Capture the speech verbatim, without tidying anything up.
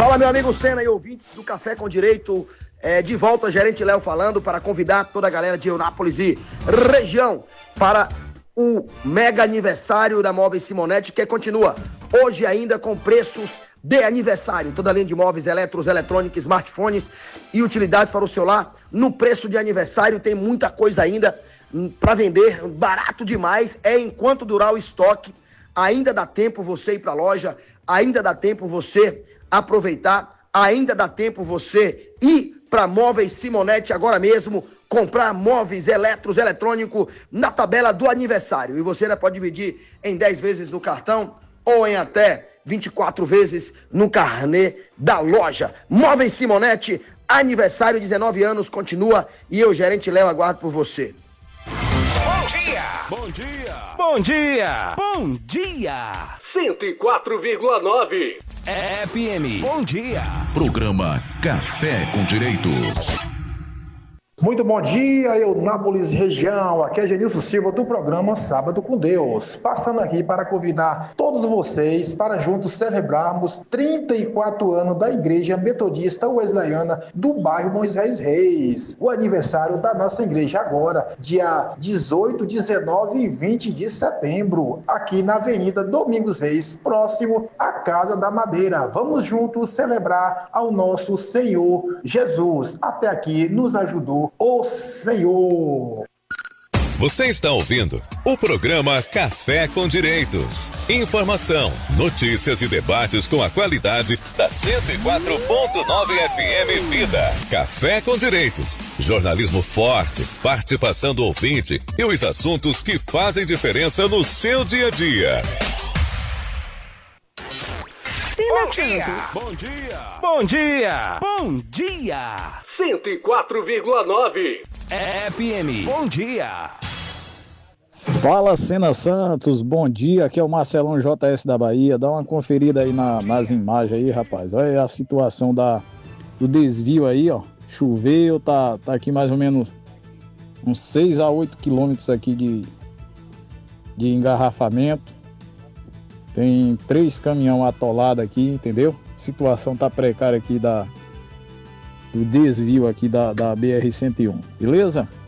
Fala, meu amigo Senna e ouvintes do Café com Direito. É, de volta, gerente Léo falando para convidar toda a galera de Eunápolis e região para o mega aniversário da Móveis Simonetti, que continua hoje ainda com preços de aniversário. Toda a linha de móveis, eletros, eletrônicos, smartphones e utilidades para o celular. No preço de aniversário tem muita coisa ainda para vender, barato demais. É enquanto durar o estoque. Ainda dá tempo você ir para a loja, ainda dá tempo você aproveitar, ainda dá tempo você ir para Móveis Simonetti agora mesmo, comprar móveis, eletros, eletrônico na tabela do aniversário. E você ainda pode dividir em dez vezes no cartão ou em até vinte e quatro vezes no carnê da loja. Móveis Simonetti, aniversário, dezenove anos, continua e eu, gerente Léo, aguardo por você. Bom dia! Bom dia! Bom dia! Bom dia! cento e quatro vírgula nove F M. Bom dia! Programa Café com Direitos. Muito bom dia, Eunápolis região, aqui é Genilson Silva do programa Sábado com Deus, passando aqui para convidar todos vocês para juntos celebrarmos trinta e quatro anos da Igreja Metodista Wesleyana do bairro Moisés Reis, o aniversário da nossa igreja agora, dia dezoito, dezenove e vinte de setembro, aqui na Avenida Domingos Reis, próximo à Casa da Madeira. Vamos juntos celebrar ao nosso Senhor Jesus. Até aqui nos ajudou o Senhor. Você está ouvindo o programa Café com Direitos. Informação, notícias e debates com a qualidade da cento e quatro ponto nove F M Vida. Café com Direitos. Jornalismo forte, participação do ouvinte e os assuntos que fazem diferença no seu dia a dia. Bom dia! Bom dia! Bom dia! Bom dia! cento e quatro vírgula nove F M. Bom dia! Fala, Senna Santos, bom dia, aqui é o Marcelão J S da Bahia. Dá uma conferida aí na, nas imagens aí, rapaz. Olha a situação da, do desvio aí, ó. Choveu, tá, tá aqui mais ou menos uns seis a oito quilômetros aqui de, de engarrafamento. Tem três caminhões atolados aqui, entendeu? A situação tá precária aqui da, do desvio aqui da, da B R cento e um, beleza?